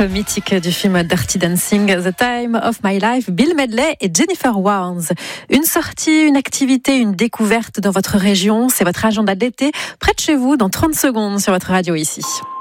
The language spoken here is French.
titre mythique du film Dirty Dancing, The Time of My Life, Bill Medley et Jennifer Warnes. Une sortie, une activité, une découverte dans votre région, c'est votre agenda de l'été, près de chez vous, dans 30 secondes sur votre radio ici.